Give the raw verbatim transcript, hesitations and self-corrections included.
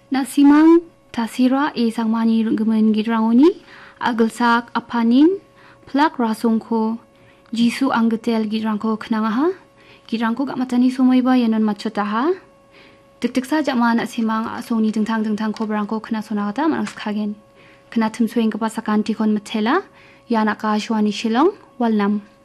Nasimang tasira e sangmani gemen girangoni agelsak apanin plak rasongko Jisu anggetel girangko kenangaha girangko gak matani sumoiba yanon macotaha tek-tek saja ma nasimang asongni dengtang-dengtang ko berangko kena sonata manang skagen kena temsueng kepasakan tikon metela ya nak ka shwani shilong walnam